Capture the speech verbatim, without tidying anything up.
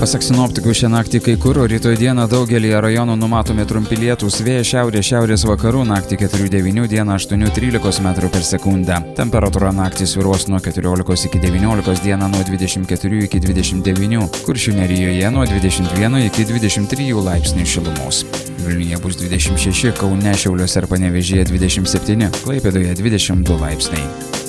Pasak sinoptikų, šią naktį kai kur, o rytoj dieną daugelį rajonų numatomi trumpi lietūs, vėjas šiaurės šiaurės vakarų, naktį keturi devyni, dieną aštuoni trylika metrų per sekundę. Temperatūra naktį svyruos nuo keturiolikos iki devyniolikos, dieną nuo dvidešimt keturių iki dvidešimt devynių, Kuršių nerijoje nuo dvidešimt vieno iki dvidešimt trijų laipsnių šilumos. Vilniuje bus dvidešimt šeši, Kaune, Šiauliuose ir Panevėžyje dvidešimt septyni, Klaipėdoje dvidešimt du laipsniai.